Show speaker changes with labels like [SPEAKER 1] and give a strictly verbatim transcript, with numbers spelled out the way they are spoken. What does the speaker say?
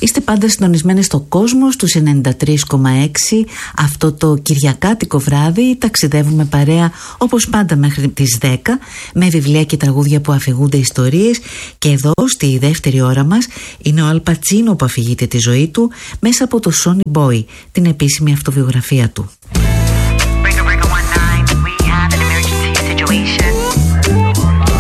[SPEAKER 1] Είστε πάντα συντονισμένοι στο κόσμο, στους ενενήντα τρία κόμμα έξι. Αυτό το κυριακάτικο βράδυ ταξιδεύουμε παρέα όπως πάντα μέχρι τις δέκα, με βιβλία και τραγούδια που αφηγούνται ιστορίες. Και εδώ στη δεύτερη ώρα μας είναι ο Αλ Πατσίνο που αφηγείται τη ζωή του μέσα από το Sonny Boy, την επίσημη αυτοβιογραφία του.